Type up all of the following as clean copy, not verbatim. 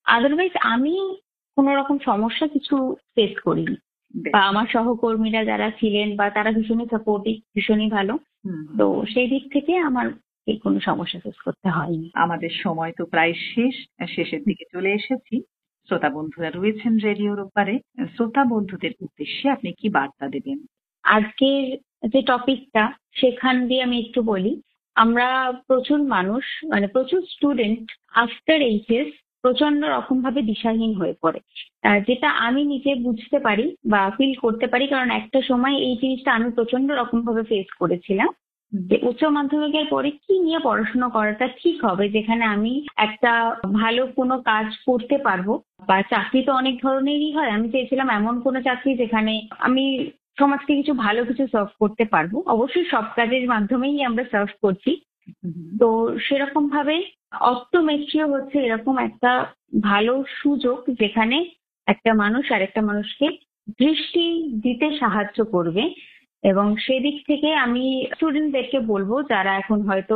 Otherwise আমি কোনো রকম সমস্যা কিছু ফেস করিনি। বেশ। বা আমার সহকর্মীরা যারা ছিলেন বা তারা ভীষণই সাপোর্টিভ, ভীষণই ভালো। হুম, তো সেই দিক থেকে আমার এই কোনো সমস্যা ফেস করতে হয়নি। আমাদের সময় তো প্রায় শেষের দিকে চলে এসেছি। শ্রোতা বন্ধুরা রয়েছেন রেডিওর ওপারে। শ্রোতা বন্ধুদের উদ্দেশ্যে আপনি কি বার্তা দেবেন? আজকের যে টপিকটা সেখান দিয়ে আমি একটু বলি। আমরা প্রচুর মানুষ, মানে প্রচুর স্টুডেন্ট আফটার এইচএস প্রচন্ড রকম ভাবে দিশাহীন হয়ে পড়ে। যেটা আমি নিজে বুঝতে পারি বা ফিল করতে পারি, কারণ একটা সময় এই জিনিসটা আমি প্রচন্ড রকম ভাবে ফেস করেছিলাম। হুম, যে উচ্চ মাধ্যমিকের পরে কি নিয়ে পড়াশোনা করাটা ঠিক হবে, যেখানে আমি একটা ভালো কোনো কাজ করতে পারবো। বা চাকরি তো অনেক ধরনেরই হয়, আমি চেয়েছিলাম এমন কোনো চাকরি যেখানে আমি সমাজকে কিছু ভালো কিছু সার্ভ করতে পারবো। অবশ্যই সব কাজের মাধ্যমেই আমরা সার্ভ করছি। হুম, হুম, তো সেরকম ভাবে অপটোমেট্রিও হচ্ছে এরকম একটা ভালো সুযোগ, যেখানে একটা মানুষ আরেকটা মানুষকে দৃষ্টি দিতে সাহায্য করবে। এবং সেদিক থেকে আমি স্টুডেন্টদেরকে বলবো, যারা এখন হয়তো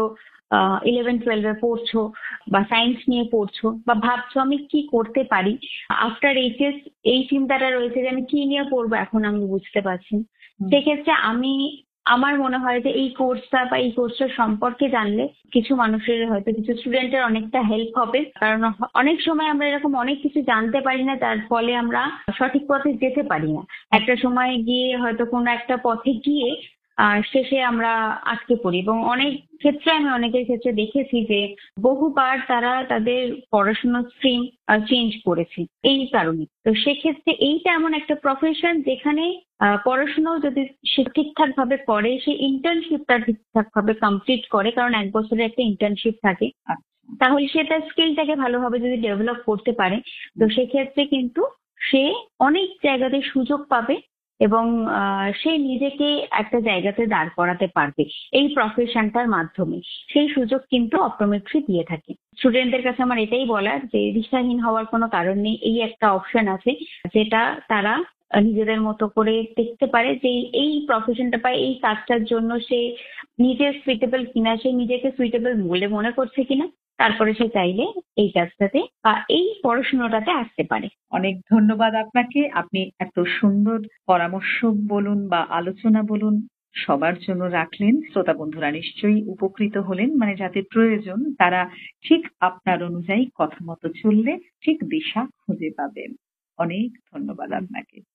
11-12 পড়ছো বা সায়েন্স নিয়ে পড়ছো বা ভাবছো আমি কি করতে পারি আফটার এইচএস, এই চিন্তাটা রয়েছে যে আমি কি নিয়ে পড়বো এখন আমি বুঝতে পারছি না। হুম। সেক্ষেত্রে আমার মনে হয় যে এই কোর্সটা বা এই কোর্সটার সম্পর্কে জানলে কিছু মানুষের, হয়তো কিছু স্টুডেন্টের অনেকটা হেল্প হবে। কারণ অনেক সময় আমরা এরকম অনেক কিছু জানতে পারি না, যার ফলে আমরা সঠিক পথে যেতে পারি না। একটা সময় গিয়ে হয়তো কোনো একটা পথে গিয়ে শেষে আমরা আটকে পড়ি। এবং অনেক ক্ষেত্রে আমি অনেকের ক্ষেত্রে দেখেছি যে বহুবার তারা তাদের পড়াশোনার স্ট্রিম চেঞ্জ করেছে এই কারণে। তো সেক্ষেত্রে এইটা এমন একটা প্রফেশন যেখানে পড়াশোনাও যদি সে ঠিকঠাক ভাবে করে, সে ইন্টার্নশিপটা ঠিকঠাক ভাবে কমপ্লিট করে, কারণ 1 বছরের একটা ইন্টার্নশিপ থাকে, আচ্ছা। তাহলে সে তার স্কিলটাকে ভালোভাবে যদি ডেভেলপ করতে পারে, তো সেক্ষেত্রে কিন্তু সে অনেক জায়গাতে সুযোগ পাবে। এবং সে নিজেকে একটা জায়গাতে দাঁড় করাতে পারবে এই প্রফেশনটার মাধ্যমে। সেই সুযোগ কিন্তু অপটোমেট্রি দিয়ে থাকে। স্টুডেন্টদের কাছে আমার এটাই বলার যে দিশাহীন হওয়ার কোনো কারণ নেই। এই একটা অপশন আছে যেটা তারা নিজেদের মতো করে দেখতে পারে যে এই প্রফেশনটা বা এই কাজটার জন্য সে নিজে সুইটেবল কিনা, সে নিজেকে সুইটেবল বলে মনে করছে কিনা। তারপরে সে চাইলে এই কাজটাতে বা এই পড়াশোনাটাতে আসতে পারে। অনেক ধন্যবাদ আপনাকে। আপনি এত সুন্দর পরামর্শ বলুন বা আলোচনা বলুন সবার জন্য রাখলেন। শ্রোতা বন্ধুরা নিশ্চয়ই উপকৃত হলেন। মানে যাদের প্রয়োজন তারা ঠিক আপনার অনুযায়ী কথা মতো চললে ঠিক দিশা খুঁজে পাবেন। অনেক ধন্যবাদ আপনাকে।